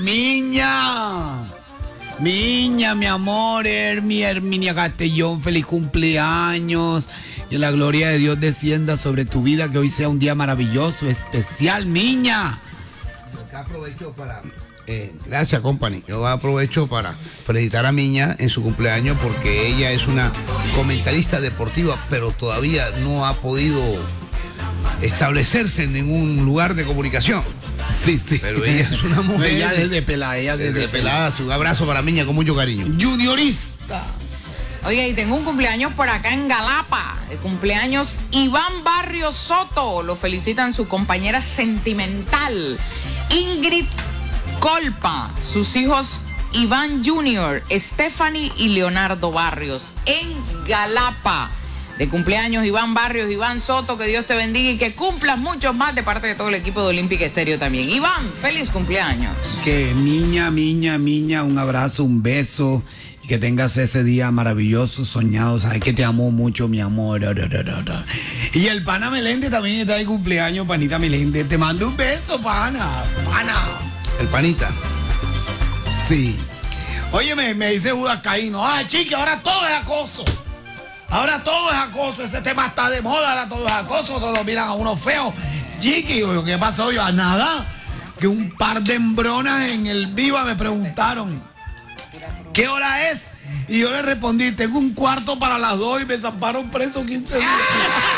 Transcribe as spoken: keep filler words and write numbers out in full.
Miña. Miña, mi amor, Hermi, Herminia Castellón, feliz cumpleaños. Que la gloria de Dios descienda sobre tu vida, que hoy sea un día maravilloso, especial, Miña. Acá aprovecho para... Eh, gracias, company. Yo aprovecho para felicitar a Miña en su cumpleaños porque ella es una comentarista deportiva, pero todavía no ha podido establecerse en ningún lugar de comunicación. Sí, sí. Pero ella es una mujer. Ella desde pelada, ella desde, desde pelada. Un abrazo para Miña con mucho cariño. Juniorista. Oye, y tengo un cumpleaños por acá en Galapa. El cumpleaños Iván Barrios Soto. Lo felicitan su compañera sentimental, Ingrid Colpa. Sus hijos Iván Junior, Stephanie y Leonardo Barrios. En Galapa. De cumpleaños Iván Barrios, Iván Soto, que Dios te bendiga y que cumplas muchos más de parte de todo el equipo de Olímpica Estéreo también. Iván, feliz cumpleaños. Que Miña, Miña, Miña, un abrazo, un beso y que tengas ese día maravilloso, soñado. Sabes que te amo mucho, mi amor. Y el pana Meléndez también está de cumpleaños, panita Meléndez. Te mando un beso, pana, pana. El panita. Sí. Oye, me, me dice Judas Caíno, ah, chiqui, ahora todo es acoso. Ahora todo es acoso, ese tema está de moda, ahora todo es acoso, todos miran a uno feo. Chiqui, ¿qué pasó? Yo, a nada, que un par de hembronas en el Viva me preguntaron, ¿qué hora es? Y yo le respondí, tengo un cuarto para las dos y me zamparon preso quince días.